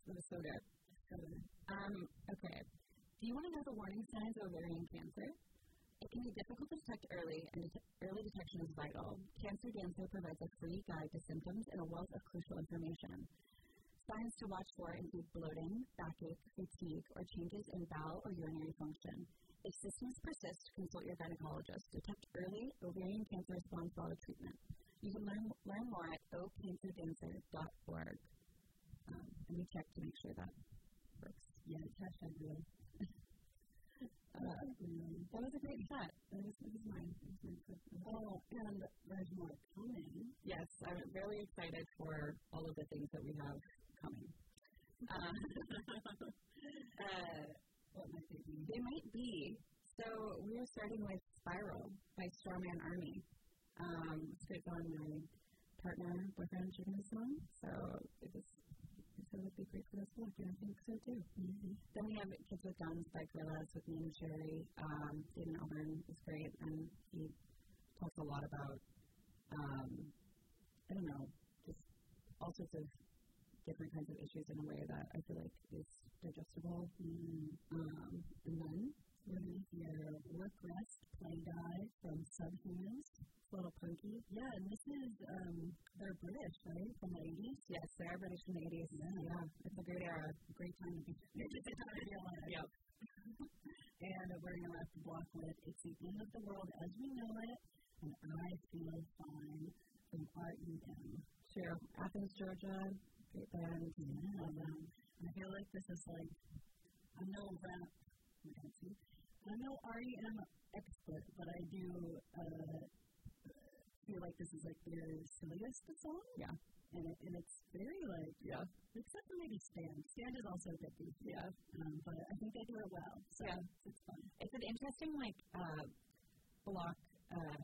It was so good. Okay. Do you want to know the warning signs of ovarian cancer? It can be difficult to detect early, and early detection is vital. Cancer Dancer provides a free guide to symptoms and a wealth of crucial information. Signs to watch for include bloating, backache, fatigue, or changes in bowel or urinary function. If symptoms persist, consult your gynecologist. Detect early ovarian cancer response well to treatment. You can learn more at ocancerdancer.org. And we check to make sure that works. Yeah, hashtag real. That was a great chat. It was mine. Oh, and there's more coming. Yes, I'm really excited for all of the things that we have coming. What might they be? They might be. So we are starting with Spiral by Starman Army. It's great on my partner, boyfriend, chicken song. So it would be great for this book, and I think so too. Mm-hmm. Then we have Kids with Guns by Gorillaz with me and Sherry. Stephen Alburn is great, and he talks a lot about, just all sorts of different kinds of issues in a way that I feel like is digestible. And then we're going to hear Work, Rest, Play, Die from Subhumans. It's a little punky. Yeah, and this is, they're British, right? From the 80s? Yes, they are British from the 80s. Yeah. It's a great era. Great time to be alive. Yep. And we're going to wrap the block with It's the End of the World as We Know It, and I Feel Fine from R.E.M. True. Athens, Georgia. Great band. Yeah. I feel like this is like, I'm no rap fancy. I'm no R.E.M. expert, but I do feel like this is like their silliest song. Yeah. And it's very like, except for maybe Stand. Stand is also a bit goofy. Yeah. But I think they do it well. So it's fun. It's an interesting block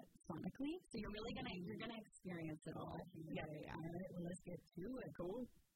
sonically. So you're gonna experience it all. Yeah. All right, well, let's get to it. Cool.